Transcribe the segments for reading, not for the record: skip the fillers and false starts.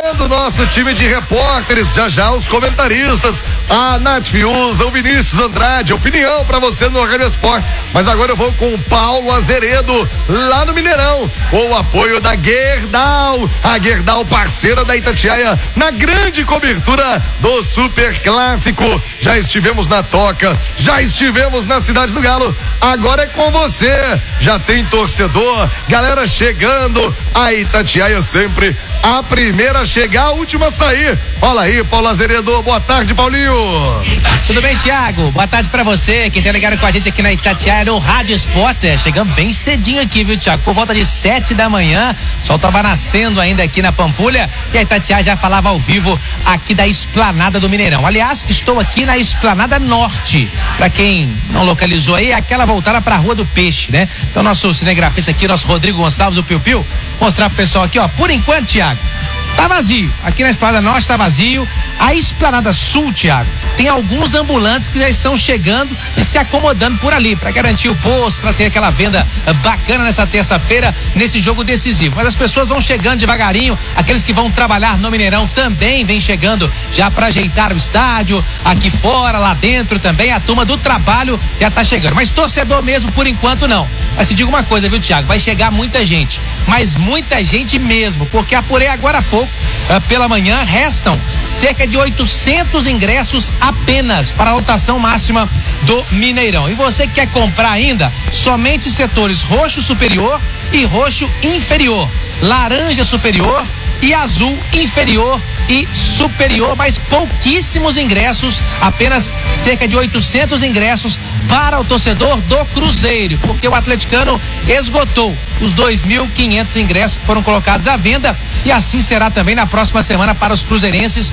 chegando o nosso time de repórteres, já os comentaristas, a Nath Fiuza, o Vinícius Andrade, opinião pra você no Rádio Esportes. Mas agora eu vou com o Paulo Azeredo, lá no Mineirão, com o apoio da Gerdau, a Gerdau parceira da Itatiaia, na grande cobertura do Super Clássico. Já estivemos na Toca, já estivemos na Cidade do Galo, agora é com você. Já tem torcedor, galera chegando, a Itatiaia sempre a primeira a chegar, a última a sair. Fala aí, Paulo Azeredo, boa tarde, Paulinho. Tudo bem, Thiago? Boa tarde pra você, quem tá ligado com a gente aqui na Itatiaia, no Rádio Esportes. Chegamos bem cedinho aqui, viu, Thiago? Por volta de 7 da manhã, o sol tava nascendo ainda aqui na Pampulha e a Itatiaia já falava ao vivo aqui da Esplanada do Mineirão. Aliás, estou aqui na Esplanada Norte. Pra quem não localizou aí, é aquela voltada pra Rua do Peixe, né? Então, nosso cinegrafista aqui, nosso Rodrigo Gonçalves, o Piu Piu, mostrar pro pessoal aqui, ó, por enquanto, Thiago, tá vazio. Aqui na Esplanada Norte tá vazio. A Esplanada Sul, Thiago, tem alguns ambulantes que já estão chegando e se acomodando por ali, para garantir o posto, para ter aquela venda bacana nessa terça-feira, nesse jogo decisivo. Mas as pessoas vão chegando devagarinho, aqueles que vão trabalhar no Mineirão também vêm chegando já para ajeitar o estádio, aqui fora, lá dentro também, a turma do trabalho já tá chegando. Mas torcedor mesmo, por enquanto, não. Mas te digo uma coisa, viu, Thiago? Vai chegar muita gente, mas muita gente mesmo, porque apurei agora há pouco, pela manhã, restam cerca de 800 ingressos apenas para a lotação máxima do Mineirão. E você que quer comprar ainda, somente setores roxo superior e roxo inferior, laranja superior e azul inferior e superior, mas pouquíssimos ingressos, apenas cerca de 800 ingressos para o torcedor do Cruzeiro, porque o atleticano esgotou os 2.500 ingressos que foram colocados à venda e assim será também na próxima semana para os cruzeirenses,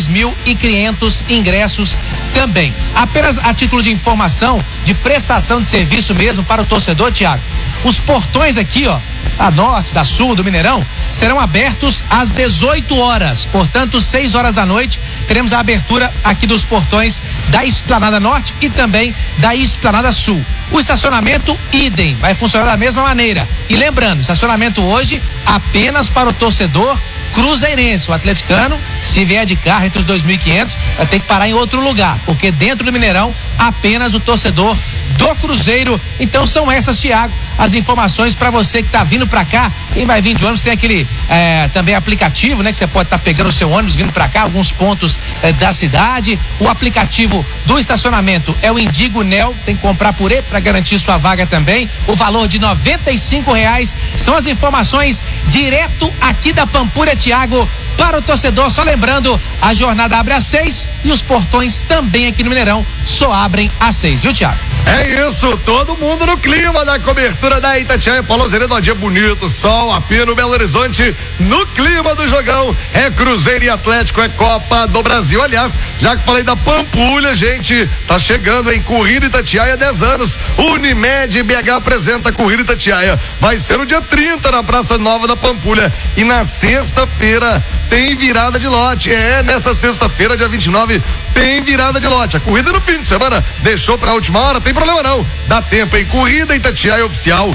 2.500 ingressos também. Apenas a título de informação, de prestação de serviço mesmo para o torcedor, Thiago, os portões aqui, ó, da Norte, da Sul, do Mineirão, serão abertos às 18 horas. Portanto, 6 horas da noite, teremos a abertura aqui dos portões da Esplanada Norte e também da Esplanada Sul. O estacionamento, idem, vai funcionar da mesma maneira. E lembrando, estacionamento hoje apenas para o torcedor cruzeirense. O atleticano, se vier de carro entre os 2.500, vai ter que parar em outro lugar, porque dentro do Mineirão, apenas o torcedor do Cruzeiro. Então são essas, Thiago, as informações para você que tá vindo para cá. Quem vai vir de ônibus tem aquele também aplicativo, né, que você pode estar pegando o seu ônibus vindo para cá, alguns pontos da cidade. O aplicativo do estacionamento é o Indigo Nel, tem que comprar por ele para garantir sua vaga também. O valor de R$95 são as informações direto aqui da Pampulha, Thiago, para o torcedor. Só lembrando, a jornada abre às 6 e os portões também aqui no Mineirão só abrem às 6, viu, Thiago? É isso, todo mundo no clima da cobertura da Itatiaia. Paulo Azeredo, um dia bonito, sol, apino, Belo Horizonte, no clima do jogão. É Cruzeiro e Atlético, é Copa do Brasil. Aliás, já que falei da Pampulha, gente, tá chegando em Corrida Itatiaia, 10 anos. Unimed BH apresenta a Corrida Itatiaia. Vai ser no dia 30 na Praça Nova da Pampulha. E na sexta-feira tem virada de lote. Nessa sexta-feira, dia 29, tem virada de lote. A corrida no fim de semana deixou pra última hora, tem problema não. Dá tempo em Corrida Itatiaia Oficial.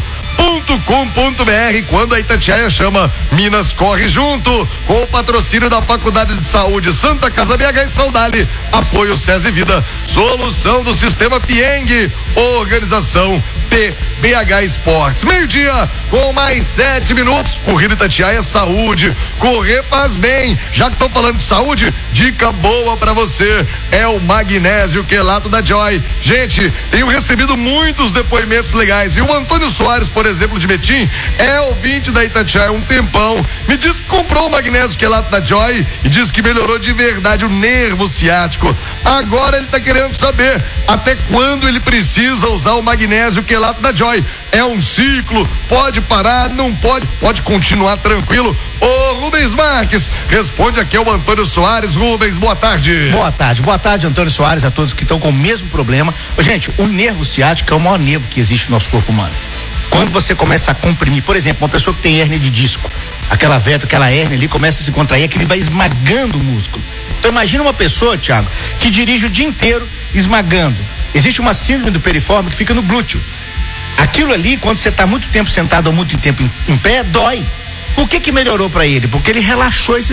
.com.br. Quando a Itatiaia chama, Minas corre junto, com o patrocínio da Faculdade de Saúde Santa Casa BH e Saudade, apoio SESI Vida, solução do Sistema Pieng, organização PBH Esportes. Meio-dia com mais 7 minutos. Corrida Itatiaia, saúde, correr faz bem. Já que tô falando de saúde, dica boa pra você é o magnésio quelato da Joy. Gente, tenho recebido muitos depoimentos legais e o Antônio Soares, por exemplo, de Betim, é ouvinte da Itatiaia há um tempão, me disse que comprou o magnésio quelato da Joy e disse que melhorou de verdade o nervo ciático. Agora ele tá querendo saber até quando ele precisa usar o magnésio quelato da Joy. É um ciclo, pode parar, não pode, pode continuar tranquilo. Ô Rubens Marques, responde aqui ao Antônio Soares. Rubens, boa tarde. Boa tarde, Antônio Soares, a todos que estão com o mesmo problema. Gente, o nervo ciático é o maior nervo que existe no nosso corpo humano. Quando você começa a comprimir, por exemplo, uma pessoa que tem hérnia de disco, aquela hérnia ali começa a se contrair, aquele vai esmagando o músculo. Então imagina uma pessoa, Thiago, que dirige o dia inteiro esmagando. Existe uma síndrome do periforme que fica no glúteo. Aquilo ali, quando você está muito tempo sentado ou muito tempo em pé, dói. Por que melhorou para ele? Porque ele relaxou esse